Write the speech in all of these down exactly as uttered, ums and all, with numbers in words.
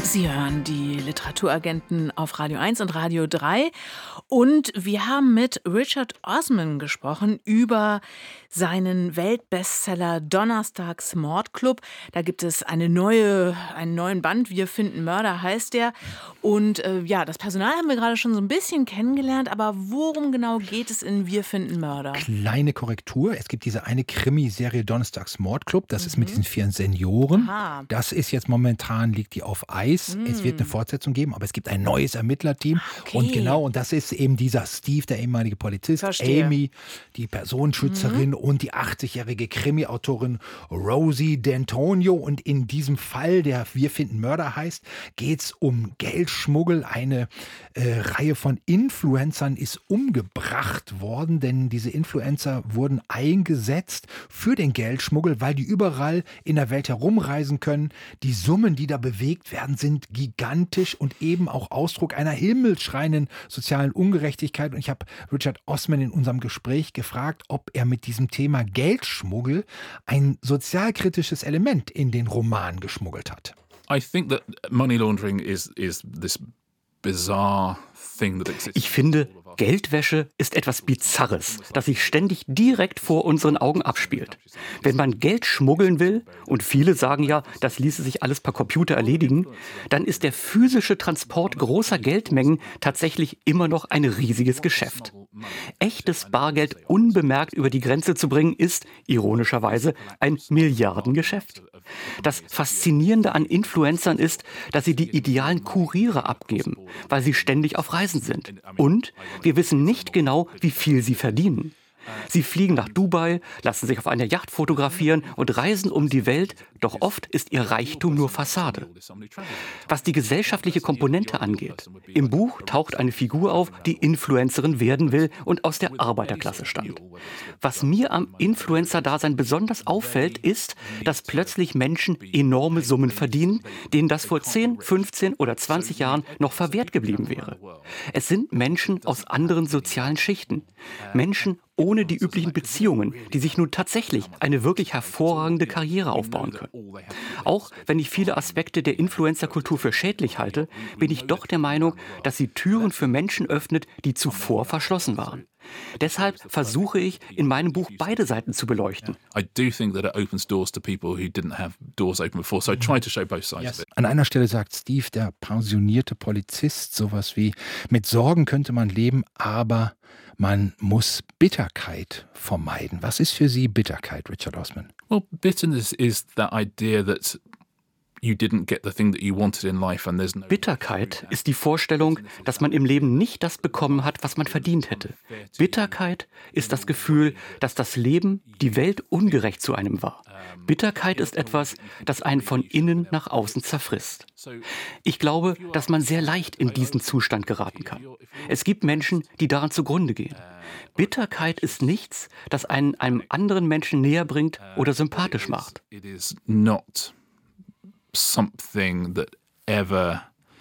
Sie hören die Literaturagenten auf Radio eins und Radio drei und wir haben mit Richard Osman gesprochen über seinen Weltbestseller Donnerstags Mordclub. Da gibt es eine neue, einen neuen Band, Wir finden Mörder heißt der. Und äh, ja, das Personal haben wir gerade schon so ein bisschen kennengelernt, aber worum genau geht es in Wir finden Mörder? Kleine Korrektur, es gibt diese eine Krimiserie Donnerstags Mordclub, das mhm. ist mit diesen vier Senioren. Aha. Das ist jetzt momentan, liegt die auf Eis. Mhm. Es wird eine Fortsetzung geben, aber es gibt ein neues Ermittlerteam. Okay. Und genau, und das ist eben dieser Steve, der ehemalige Polizist, Verstehe. Amy, die Personenschützerin mhm. und die achtzigjährige Krimi-Autorin Rosie D'Antonio. Und in diesem Fall, der Wir finden Mörder heißt, geht es um Geldschmuggel. Eine äh, Reihe von Influencern ist umgebracht worden, denn diese Influencer wurden eingesetzt für den Geldschmuggel, weil die überall in der Welt herumreisen können. Die Summen, die da bewegt werden, sind gigantisch und eben auch Ausdruck einer himmelschreienden sozialen Ungerechtigkeit. Und ich habe Richard Osman in unserem Gespräch gefragt, ob er mit diesem Thema Geldschmuggel ein sozialkritisches Element in den Roman geschmuggelt hat. I think that money laundering is is this bizarre thing that exists. Ich finde, Geldwäsche ist etwas Bizarres, das sich ständig direkt vor unseren Augen abspielt. Wenn man Geld schmuggeln will, und viele sagen ja, das ließe sich alles per Computer erledigen, dann ist der physische Transport großer Geldmengen tatsächlich immer noch ein riesiges Geschäft. Echtes Bargeld unbemerkt über die Grenze zu bringen, ist, ironischerweise, ein Milliardengeschäft. Das Faszinierende an Influencern ist, dass sie die idealen Kuriere abgeben, weil sie ständig auf Reisen sind. Und wir wissen nicht genau, wie viel sie verdienen. Sie fliegen nach Dubai, lassen sich auf einer Yacht fotografieren und reisen um die Welt, doch oft ist ihr Reichtum nur Fassade. Was die gesellschaftliche Komponente angeht, im Buch taucht eine Figur auf, die Influencerin werden will und aus der Arbeiterklasse stammt. Was mir am Influencer-Dasein besonders auffällt, ist, dass plötzlich Menschen enorme Summen verdienen, denen das vor zehn, fünfzehn oder zwanzig Jahren noch verwehrt geblieben wäre. Es sind Menschen aus anderen sozialen Schichten, Menschen ohne die üblichen Beziehungen, die sich nun tatsächlich eine wirklich hervorragende Karriere aufbauen können. Auch wenn ich viele Aspekte der Influencer-Kultur für schädlich halte, bin ich doch der Meinung, dass sie Türen für Menschen öffnet, die zuvor verschlossen waren. Deshalb versuche ich, in meinem Buch beide Seiten zu beleuchten. I do think that it opens doors to people who didn't have doors open before, so I try to show both sides of it. An einer Stelle sagt Steve, der pensionierte Polizist, sowas wie: Mit Sorgen könnte man leben, aber man muss Bitterkeit vermeiden. Was ist für Sie Bitterkeit, Richard Osman? Well, bitterness is the idea that you didn't get the thing that you wanted in life and there's no... Bitterkeit ist die Vorstellung, dass man im Leben nicht das bekommen hat, was man verdient hätte. Bitterkeit ist das Gefühl, dass das Leben, die Welt ungerecht zu einem war. Bitterkeit ist etwas, das einen von innen nach außen zerfrisst. Ich glaube, dass man sehr leicht in diesen Zustand geraten kann. Es gibt Menschen, die daran zugrunde gehen. Bitterkeit ist nichts, das einen einem anderen Menschen näher bringt oder sympathisch macht. It is not something that ever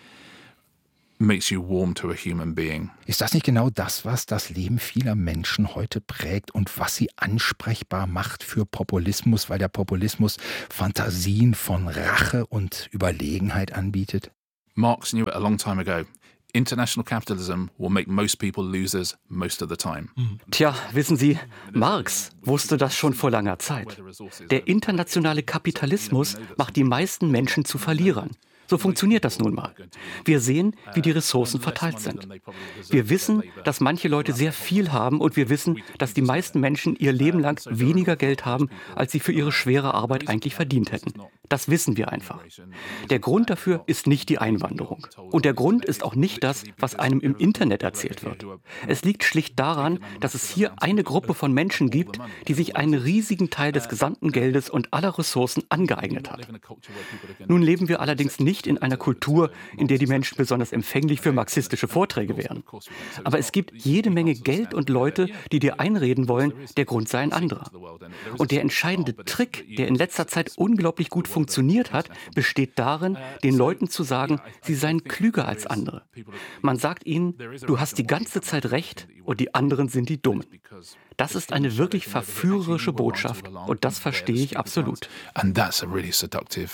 makes you warm to a human being. Ist das nicht genau das, was das Leben vieler Menschen heute prägt und was sie ansprechbar macht für Populismus, weil der Populismus Fantasien von Rache und Überlegenheit anbietet? Marx knew it a long time ago. International capitalism will make most people losers most of the time. Tja, wissen Sie, Marx wusste das schon vor langer Zeit. Der internationale Kapitalismus macht die meisten Menschen zu Verlierern. So funktioniert das nun mal. Wir sehen, wie die Ressourcen verteilt sind. Wir wissen, dass manche Leute sehr viel haben und wir wissen, dass die meisten Menschen ihr Leben lang weniger Geld haben, als sie für ihre schwere Arbeit eigentlich verdient hätten. Das wissen wir einfach. Der Grund dafür ist nicht die Einwanderung. Und der Grund ist auch nicht das, was einem im Internet erzählt wird. Es liegt schlicht daran, dass es hier eine Gruppe von Menschen gibt, die sich einen riesigen Teil des gesamten Geldes und aller Ressourcen angeeignet hat. Nun leben wir allerdings nicht in einer Kultur, in der die Menschen besonders empfänglich für marxistische Vorträge wären. Aber es gibt jede Menge Geld und Leute, die dir einreden wollen, der Grund sei ein anderer. Und der entscheidende Trick, der in letzter Zeit unglaublich gut funktioniert hat, besteht darin, den Leuten zu sagen, sie seien klüger als andere. Man sagt ihnen, du hast die ganze Zeit recht und die anderen sind die Dummen. Das ist eine wirklich verführerische Botschaft und das verstehe ich absolut. And that's a really seductive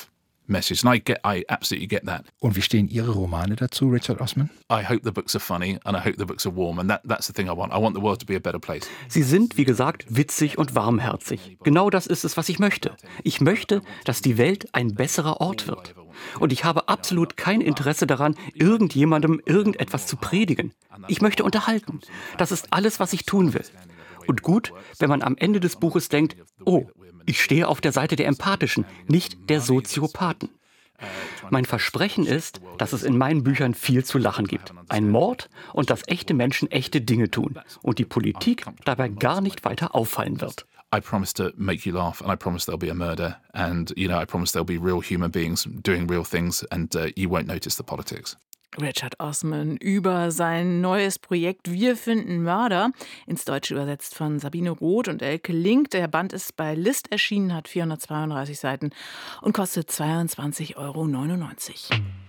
message. And I get, I absolutely get that. Und wie stehen Ihre Romane dazu, Richard Osman? I hope the books are funny and I hope the books are warm. And that, that's the thing I want. I want the world to be a better place. Sie sind, wie gesagt, witzig und warmherzig. Genau das ist es, was ich möchte. Ich möchte, dass die Welt ein besserer Ort wird. Und ich habe absolut kein Interesse daran, irgendjemandem irgendetwas zu predigen. Ich möchte unterhalten. Das ist alles, was ich tun will. Und gut, wenn man am Ende des Buches denkt, oh, ich stehe auf der Seite der Empathischen, nicht der Soziopathen. Mein Versprechen ist, dass es in meinen Büchern viel zu lachen gibt. Ein Mord und dass echte Menschen echte Dinge tun und die Politik dabei gar nicht weiter auffallen wird. I promise to make you laugh, and I promise there'll be a murder, and you know, I promise there'll be real human beings doing real things, and uh, you won't notice the politics. Richard Osman über sein neues Projekt Wir finden Mörder, ins Deutsche übersetzt von Sabine Roth und Elke Link. Der Band ist bei List erschienen, hat vierhundertzweiunddreißig Seiten und kostet zweiundzwanzig Euro neunundneunzig.